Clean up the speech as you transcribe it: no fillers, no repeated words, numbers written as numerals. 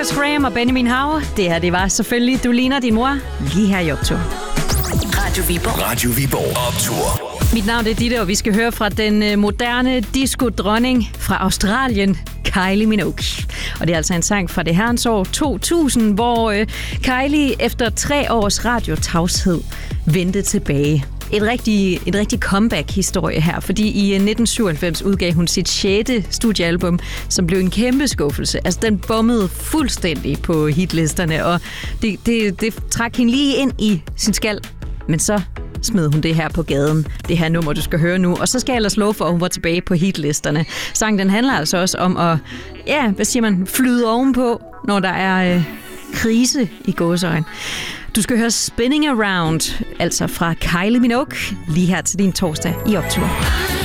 Lukas Graham og Benjamin Haver. Det her, det var selvfølgelig Du ligner din mor, lige her i Optur. Radio Viborg Optur. Mit navn er Ditte, og vi skal høre fra den moderne disco-dronning fra Australien, Kylie Minogue. Og det er altså en sang fra det herrens år 2000, hvor Kylie efter 3 års radiotavshed vendte tilbage. En rigtig comeback-historie her, fordi i 1997 udgav hun sit 6. studiealbum, som blev en kæmpe skuffelse. Altså, den bommede fuldstændig på hitlisterne, og det trak hende lige ind i sin skal. Men så smed hun det her på gaden, det her nummer, du skal høre nu. Og så skal jeg ellers love for, at hun var tilbage på hitlisterne. Sangen, den handler altså også om at, flyde ovenpå, når der er krise i gåseøjne. Du skal høre Spinning Around, altså fra Kylie Minogue, lige her til din torsdag i Optur.